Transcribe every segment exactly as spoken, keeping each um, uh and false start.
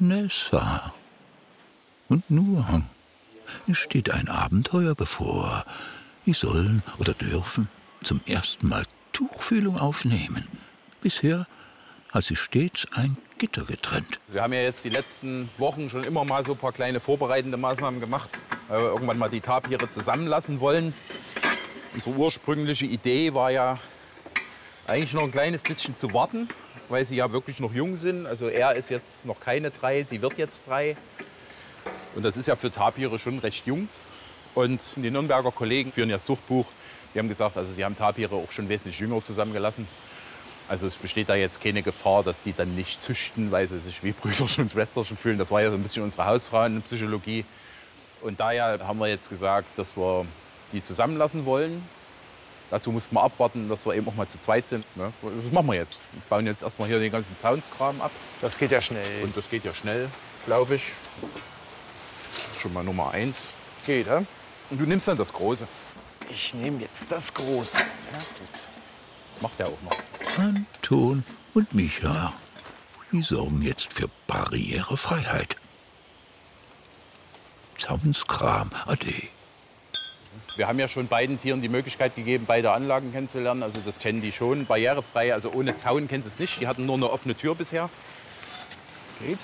Nessa. Und nur, es steht ein Abenteuer bevor. Sie sollen oder dürfen zum ersten Mal Tuchfühlung aufnehmen. Bisher hat sich stets ein Gitter getrennt. Wir haben ja jetzt die letzten Wochen schon immer mal so ein paar kleine vorbereitende Maßnahmen gemacht, weil wir irgendwann mal die Tapire zusammenlassen wollen. Unsere ursprüngliche Idee war ja eigentlich noch ein kleines bisschen zu warten, weil sie ja wirklich noch jung sind. Also er ist jetzt noch keine drei, sie wird jetzt drei. Und das ist ja für Tapire schon recht jung. Und die Nürnberger Kollegen führen ja das Zuchtbuch. Die haben gesagt, also die haben Tapire auch schon wesentlich jünger zusammengelassen. Also es besteht da jetzt keine Gefahr, dass die dann nicht züchten, weil sie sich wie Brüder und Schwestern fühlen. Das war ja so ein bisschen unsere Hausfrauenpsychologie. Und daher haben wir jetzt gesagt, dass wir die zusammenlassen wollen. Dazu mussten wir abwarten, dass wir eben auch mal zu zweit sind. Ne? Das machen wir jetzt. Wir bauen jetzt erstmal hier den ganzen Zaunskram ab. Das geht ja schnell. Und das geht ja schnell, glaube ich. Das ist schon mal Nummer eins. Geht, ja? Und du nimmst dann das Große. Ich nehme jetzt das Große. Ja, gut. Das macht er auch noch. Anton und Micha, die sorgen jetzt für Barrierefreiheit. Zaunskram, ade. Wir haben ja schon beiden Tieren die Möglichkeit gegeben, beide Anlagen kennenzulernen. Also das kennen die schon. Barrierefrei, also ohne Zaun kennen sie es nicht. Die hatten nur eine offene Tür bisher. Geht.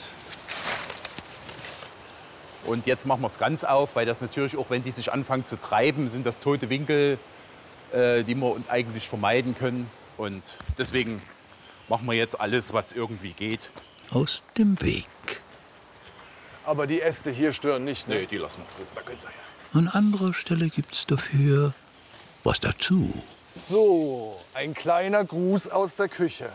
Und jetzt machen wir es ganz auf, weil das natürlich auch, wenn die sich anfangen zu treiben, sind das tote Winkel, äh, die wir eigentlich vermeiden können. Und deswegen machen wir jetzt alles, was irgendwie geht. Aus dem Weg. Aber die Äste hier stören nicht, ne? Nee, die lassen wir drüben. Da können sie her. An anderer Stelle gibt's dafür was dazu. So, ein kleiner Gruß aus der Küche.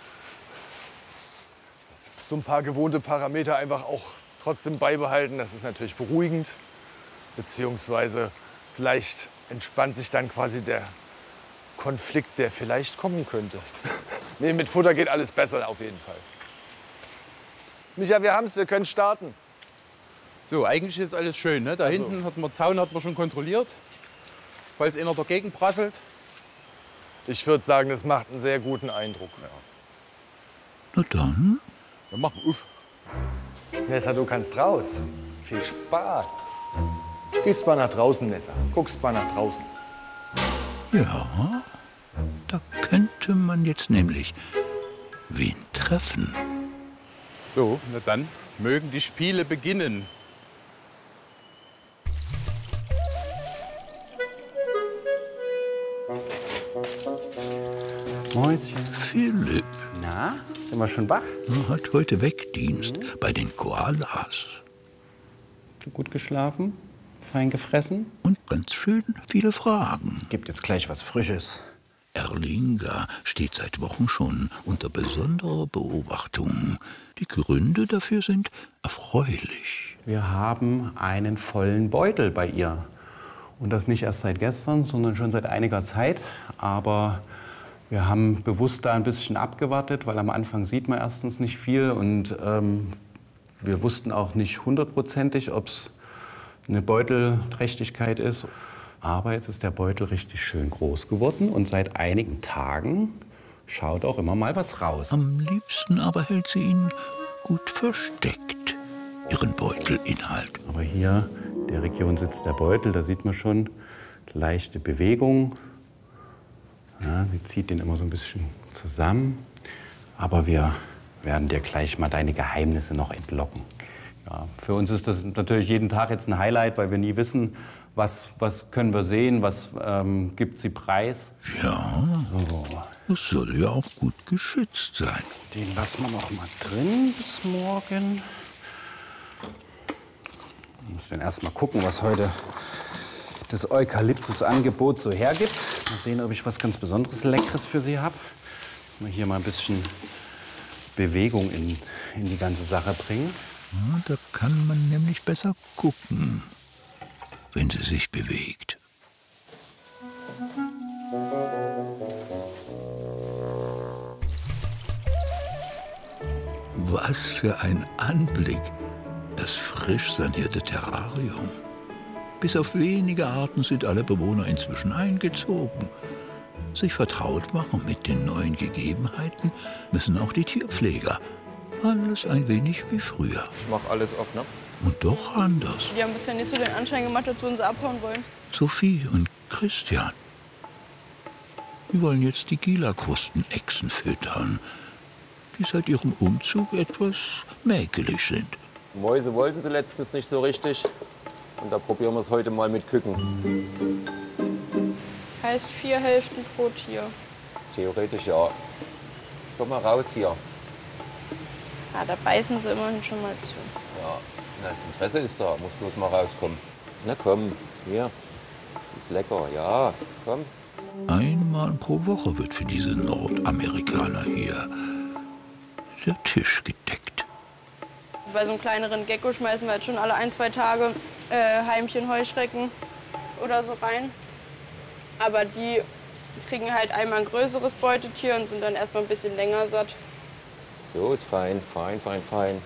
So ein paar gewohnte Parameter einfach auch trotzdem beibehalten. Das ist natürlich beruhigend. Beziehungsweise vielleicht entspannt sich dann quasi der Konflikt, der vielleicht kommen könnte. Nee, mit Futter geht alles besser auf jeden Fall. Micha, wir haben's, wir können starten. So, eigentlich ist jetzt alles schön. Ne? Da Also. hinten hat man Zaun hat man schon kontrolliert, falls einer dagegen prasselt. Ich würde sagen, das macht einen sehr guten Eindruck. Ja. Na dann, Wir machen uff. Nessa, du kannst raus. Viel Spaß. Gehst mal nach draußen, Nessa. Guckst mal nach draußen. ja, da könnte man jetzt nämlich wen treffen. So, na dann mögen die Spiele beginnen. Mäuschen. Philipp Na, sind wir schon wach? hat heute Wegdienst bei den Koalas. Gut geschlafen? Fein gefressen? Und ganz schön viele Fragen. Gibt jetzt gleich was Frisches. Erlinga steht seit Wochen schon unter besonderer Beobachtung. Die Gründe dafür sind erfreulich. Wir haben einen vollen Beutel bei ihr. Und das nicht erst seit gestern, sondern schon seit einiger Zeit. Aber wir haben bewusst da ein bisschen abgewartet, weil am Anfang sieht man erstens nicht viel. Und ähm, wir wussten auch nicht hundertprozentig, ob es eine Beutelträchtigkeit ist. Aber jetzt ist der Beutel richtig schön groß geworden und seit einigen Tagen schaut auch immer mal was raus. Am liebsten aber hält sie ihn gut versteckt, ihren Beutelinhalt. Aber hier in der Region sitzt der Beutel, da sieht man schon leichte Bewegung. Ja, sie zieht den immer so ein bisschen zusammen. Aber wir werden dir gleich mal deine Geheimnisse noch entlocken. Ja, für uns ist das natürlich jeden Tag jetzt ein Highlight, weil wir nie wissen, was, was können wir sehen, was ähm, gibt sie preis. Ja, So, das soll ja auch gut geschützt sein. den lassen wir noch mal drin bis morgen. Ich muss dann erst mal gucken, was heute das Eukalyptus-Angebot so hergibt. Mal sehen, ob ich was ganz Besonderes Leckeres für Sie habe. Dass wir hier mal ein bisschen Bewegung in, in die ganze Sache bringen. Ja, da kann man nämlich besser gucken, wenn sie sich bewegt. Was für ein Anblick, das frisch sanierte Terrarium. Bis auf wenige Arten sind alle Bewohner inzwischen eingezogen. Sich vertraut machen mit den neuen Gegebenheiten müssen auch die Tierpfleger. Alles ein wenig wie früher. Ich mach alles oft, ne? Und doch anders. Die haben bisher nicht so den Anschein gemacht, als würden sie abhauen wollen. Sophie und Christian. Die wollen jetzt die Gila-Krustenechsen füttern, die seit ihrem Umzug etwas mäkelig sind. Mäuse wollten sie letztens nicht so richtig. Und da probieren wir es heute mal mit Küken. Heißt vier Hälften pro Tier. Theoretisch ja. Komm mal raus hier. Ja, da beißen sie immerhin schon mal zu. Ja, das Interesse ist da. Muss bloß mal rauskommen. Na komm, hier. Das ist lecker, ja. Komm. Einmal pro Woche wird für diese Nordamerikaner hier der Tisch gedeckt. Bei so einem kleineren Gecko schmeißen wir jetzt schon alle ein, zwei Tage äh, Heimchen Heuschrecken oder so rein. Aber die kriegen halt einmal ein größeres Beutetier und sind dann erstmal ein bisschen länger satt. So ist fein, fein, fein, fein.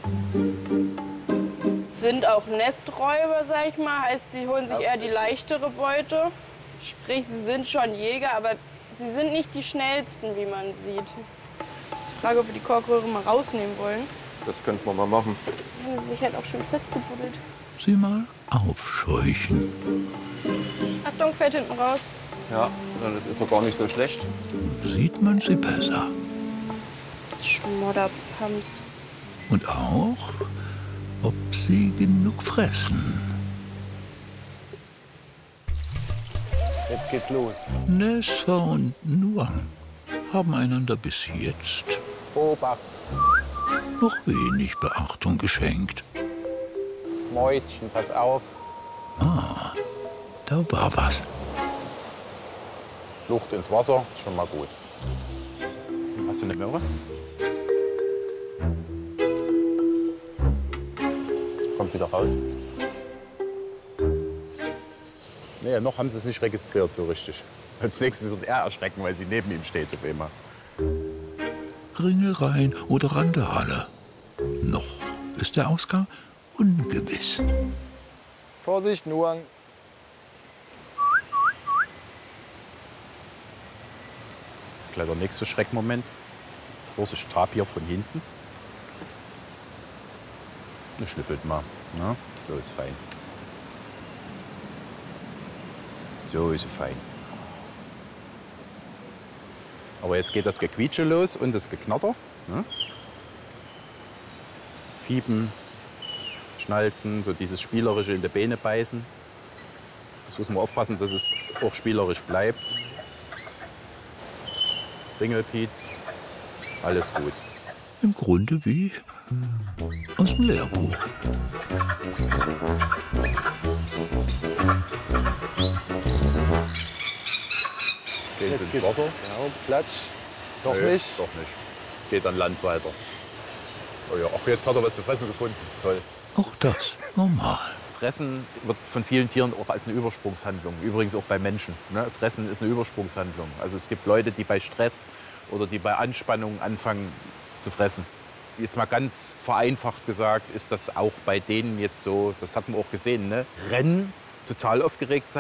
Sind auch Nesträuber, sag ich mal. Heißt, sie holen sich eher die leichtere Beute. Sprich, sie sind schon Jäger, aber sie sind nicht die schnellsten, wie man sieht. Die Frage, ob wir die Korkröhre mal rausnehmen wollen. Das könnten wir mal machen. Haben sie sich halt auch schön festgebuddelt. Sie mal aufscheuchen. Achtung, fällt hinten raus. Ja, das ist doch gar nicht so schlecht. Sieht man sie besser. Schmodderpumps. Und auch, ob sie genug fressen. Jetzt geht's los. Nessa und Nuang haben einander bis jetzt Obacht, noch wenig Beachtung geschenkt. Mäuschen, pass auf. Da war was. Flucht ins Wasser, ist schon mal gut. Hast du eine Möhre? Kommt wieder raus. Nee, noch haben sie es nicht registriert so richtig. Als nächstes wird er erschrecken, weil sie neben ihm steht auf einmal. Ringelreien oder Randale. Noch ist der Ausgang ungewiss. Vorsicht, Nuang. Gleich der nächste Schreckmoment. Vorsicht, Tapir von hinten. Ne, schnüffelt mal. Na, so ist fein. So ist fein. Aber jetzt geht das Gequietsche los und das Geknatter. Ne? Fiepen, Schnalzen, so dieses spielerische in die Beine beißen. Das muss man aufpassen, dass es auch spielerisch bleibt. Ringelpiez, alles gut. Im Grunde wie aus dem Lehrbuch. Jetzt gehen sie ins Wasser. Ja, platsch. Doch Nö, nicht. Doch nicht. Geht an Land weiter. Oh ja, ach, jetzt hat er was zu fressen gefunden. Toll. Auch das normal. Fressen wird von vielen Tieren auch als eine Übersprungshandlung. Übrigens auch bei Menschen. Ne? Fressen ist eine Übersprungshandlung. Also es gibt Leute, die bei Stress oder die bei Anspannung anfangen zu fressen. Jetzt mal ganz vereinfacht gesagt, ist das auch bei denen jetzt so, das hat man auch gesehen, ne? Rennen, total aufgeregt sein.